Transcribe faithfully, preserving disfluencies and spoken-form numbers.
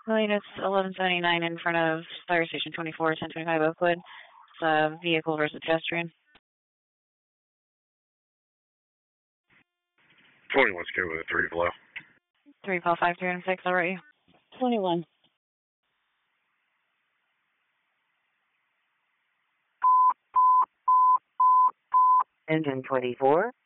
William, it's eleven seventy-nine in front of Fire Station twenty-four, ten twenty-five Oakwood. It's a vehicle versus pedestrian. twenty-one's good with a three below. three call five three six, I'll write you. twenty-one. Engine twenty-four.